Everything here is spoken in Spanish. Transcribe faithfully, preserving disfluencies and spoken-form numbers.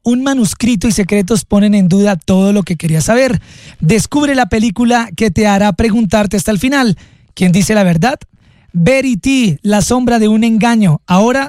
un manuscrito y secretos ponen en duda todo lo que querías saber. Descubre la película que te hará preguntarte hasta el final: ¿quién dice la verdad? Verity, la sombra de un engaño, ahora